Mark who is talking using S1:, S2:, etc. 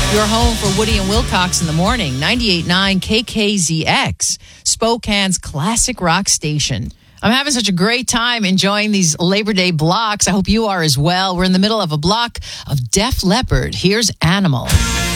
S1: Your home for Woody and Wilcox in the morning. 98.9 KKZX, Spokane's classic rock station. I'm having such a great time enjoying these Labor Day blocks. I hope you are as well. We're in the middle of a block of Def Leppard. Here's Animal.